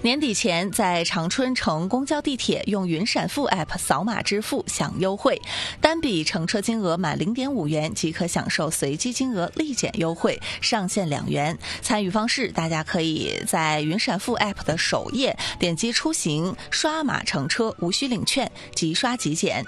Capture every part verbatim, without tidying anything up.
年底前，在长春乘公交地铁用云闪付 App 扫码支付享优惠，单笔乘车金额满 零点五元即可享受随机金额立减优惠，上限两元。参与方式，大家可以在云闪付 App 的首页点击出行，刷码乘车，无需领券，即刷即减。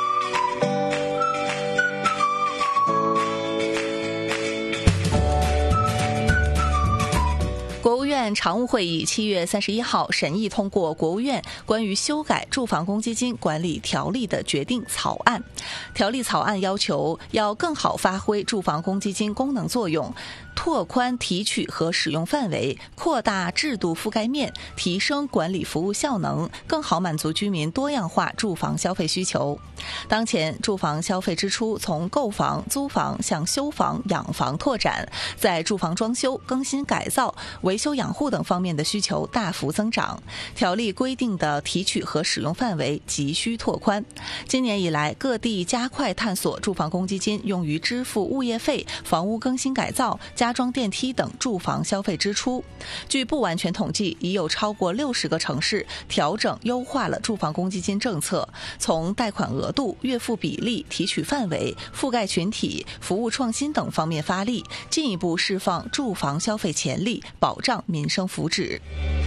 国务院常务会议七月三十一号审议通过国务院关于修改住房公积金管理条例的决定草案。条例草案要求要更好发挥住房公积金功能作用，拓宽提取和使用范围，扩大制度覆盖面，提升管理服务效能，更好满足居民多样化住房消费需求。当前，住房消费支出从购房、租房向修房、养房拓展，在住房装修、更新改造、维修养护等方面的需求大幅增长。条例规定的提取和使用范围急需拓宽。今年以来，各地加快探索住房公积金用于支付物业费、房屋更新改造、加装电梯等住房消费支出。据不完全统计，已有超过六十个城市调整优化了住房公积金政策，从贷款额度、月付比例、提取范围、覆盖群体、服务创新等方面发力，进一步释放住房消费潜力，保障民生福祉。